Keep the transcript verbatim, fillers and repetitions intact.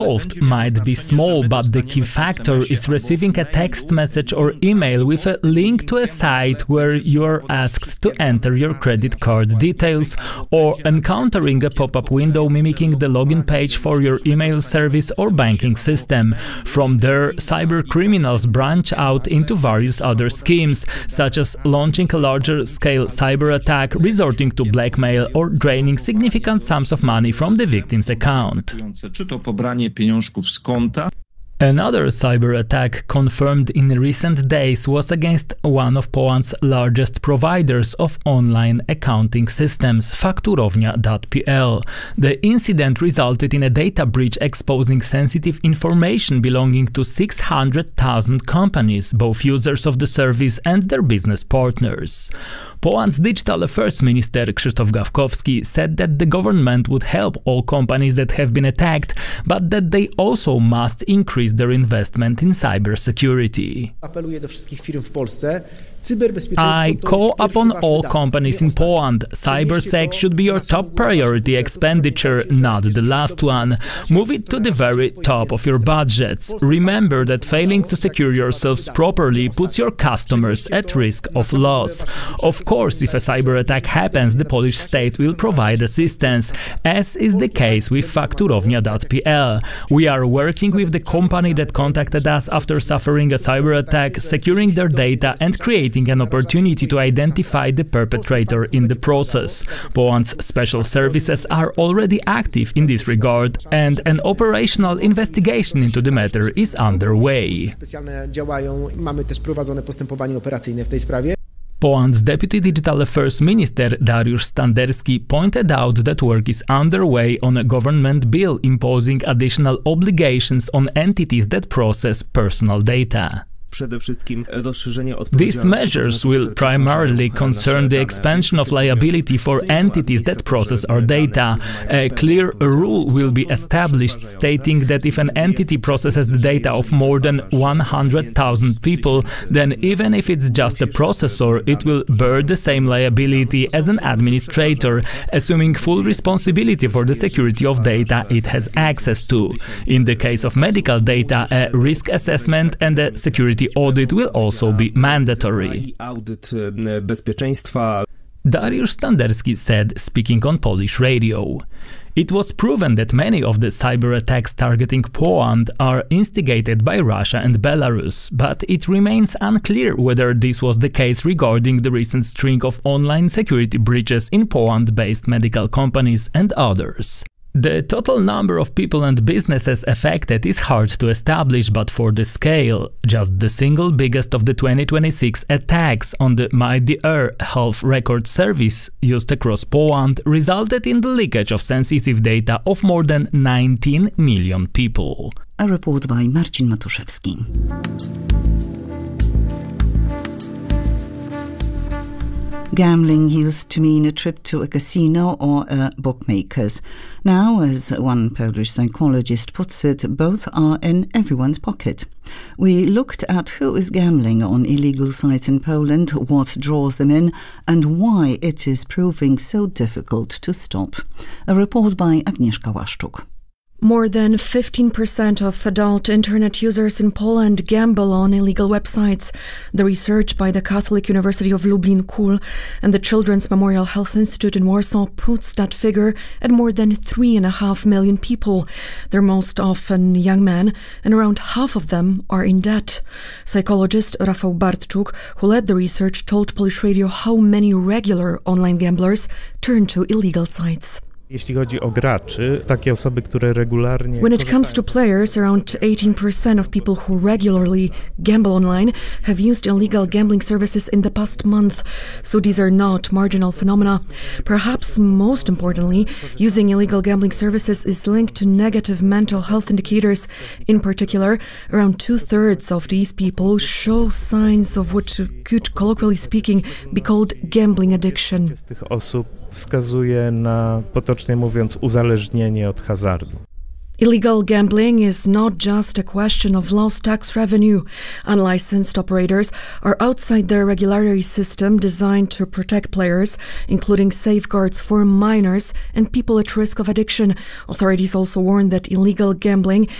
involved might be small, but the key factor is receiving a text message or email with a link to a site where you are asked to enter your credit card details, or encountering a pop-up window mimicking the login page for your email service or banking system. From there, cyber criminals branch out into various other schemes, such as launching a larger-scale cyber attack, resorting to blackmail, or draining significant sums of money from the victim's account. Another cyber attack confirmed in recent days was against one of Poland's largest providers of online accounting systems, fakturownia dot p l. The incident resulted in a data breach exposing sensitive information belonging to six hundred thousand companies, both users of the service and their business partners. Poland's Digital Affairs Minister Krzysztof Gawkowski said that the government would help all companies that have been attacked, but that they also must increase their investment in cybersecurity. I call upon all companies in Poland. Cybersec should be your top priority expenditure, not the last one. Move it to the very top of your budgets. Remember that failing to secure yourselves properly puts your customers at risk of loss. Of course, if a cyber attack happens, the Polish state will provide assistance, as is the case with fakturownia dot p l. We are working with the company that contacted us after suffering a cyber attack, securing their data and creating an opportunity to identify the perpetrator in the process. Poland's special services are already active in this regard, and an operational investigation into the matter is underway. Poland's Deputy Digital Affairs Minister Dariusz Standerski pointed out that work is underway on a government bill imposing additional obligations on entities that process personal data. These measures will primarily concern the expansion of liability for entities that process our data. A clear rule will be established stating that if an entity processes the data of more than one hundred thousand people, then even if it's just a processor, it will bear the same liability as an administrator, assuming full responsibility for the security of data it has access to. In the case of medical data, a risk assessment and a security audit will also be mandatory. Dariusz Standerski said, speaking on Polish radio. It was proven that many of the cyber attacks targeting Poland are instigated by Russia and Belarus, but it remains unclear whether this was the case regarding the recent string of online security breaches in Poland-based medical companies and others. The total number of people and businesses affected is hard to establish, but for the scale, just the single biggest of the twenty twenty-six attacks on the My D R health record service used across Poland resulted in the leakage of sensitive data of more than nineteen million people. A report by Marcin Matuszewski. Gambling used to mean a trip to a casino or a bookmaker's. Now, as one Polish psychologist puts it, both are in everyone's pocket. We looked at who is gambling on illegal sites in Poland, what draws them in, and why it is proving so difficult to stop. A report by Agnieszka Łaszczuk. More than fifteen percent of adult internet users in Poland gamble on illegal websites. The research by the Catholic University of Lublin K U L and the Children's Memorial Health Institute in Warsaw puts that figure at more than three and a half million people. They're most often young men, and around half of them are in debt. Psychologist Rafał Bartczuk, who led the research, told Polish Radio how many regular online gamblers turn to illegal sites. When it comes to players, around eighteen percent of people who regularly gamble online have used illegal gambling services in the past month. So these are not marginal phenomena. Perhaps most importantly, using illegal gambling services is linked to negative mental health indicators. In particular, around two-thirds of these people show signs of what could, colloquially speaking, be called gambling addiction. Wskazuje na, potocznie mówiąc, uzależnienie od hazardu. Illegal gambling is not just a question of lost tax revenue. Unlicensed operators are outside the regulatory system designed to protect players, including safeguards for minors and people at risk of addiction. Authorities also warn that illegal gambling